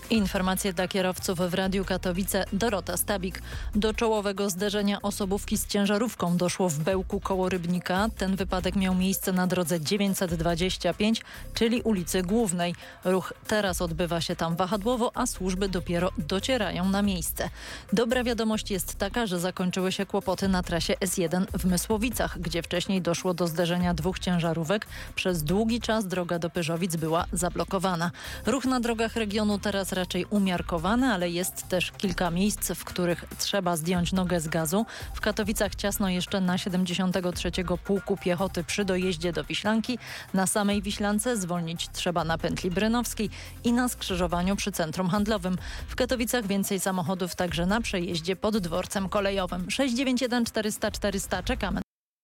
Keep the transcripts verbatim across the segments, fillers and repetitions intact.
Informacje dla kierowców w Radiu Katowice. Dorota Stabik. Do czołowego zderzenia osobówki z ciężarówką doszło w Bełku koło Rybnika. Ten wypadek miał miejsce na drodze dziewięćset dwadzieścia pięć, czyli ulicy Głównej. Ruch teraz odbywa się tam wahadłowo, a służby dopiero docierają na miejsce. Dobra wiadomość jest taka, że zakończyły się kłopoty na trasie S jeden w Mysłowicach, gdzie wcześniej doszło do zderzenia dwóch ciężarówek. Przez długi czas droga do Pyrzowic była zablokowana. Ruch na drogach regionu teraz raczej umiarkowany, ale jest też kilka miejsc, w których trzeba zdjąć nogę z gazu. W Katowicach ciasno jeszcze na siedemdziesiątego trzeciego Pułku Piechoty przy dojeździe do Wiślanki. Na samej Wiślance zwolnić trzeba na pętli Brynowskiej i na skrzyżowaniu przy centrum handlowym. W Katowicach więcej samochodów także na przejeździe pod dworcem kolejowym. sześć dziewięć jeden czterysta czterysta. Czekamy.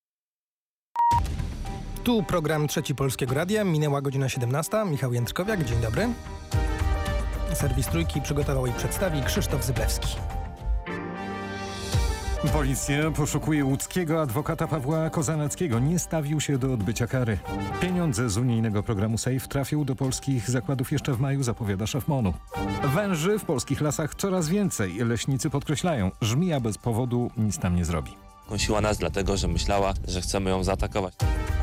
Tu program Trzeci Polskiego Radia. Minęła godzina siedemnasta. Michał Jędrkowiak, dzień dobry. Serwis Trójki przygotował i przedstawi Krzysztof Zyblewski. Policja poszukuje łódzkiego adwokata Pawła Kozaneckiego. Nie stawił się do odbycia kary. Pieniądze z unijnego programu SAFE trafią do polskich zakładów jeszcze w maju, zapowiada szef MON-u. Węży w polskich lasach coraz więcej. Leśnicy podkreślają, żmija bez powodu nic tam nie zrobi. Kąsiła nas dlatego, że myślała, że chcemy ją zaatakować.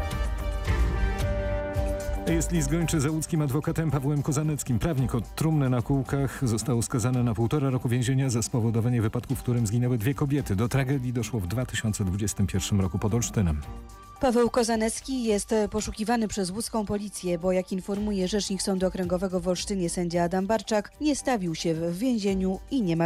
Jest list gończy za łódzkim adwokatem Pawłem Kozaneckim. Prawnik od trumny na kółkach został skazany na półtora roku więzienia za spowodowanie wypadku, w którym zginęły dwie kobiety. Do tragedii doszło w dwa tysiące dwudziestym pierwszym roku pod Olsztynem. Paweł Kozanecki jest poszukiwany przez łódzką policję, bo jak informuje rzecznik Sądu Okręgowego w Olsztynie sędzia Adam Barczak, nie stawił się w więzieniu i nie ma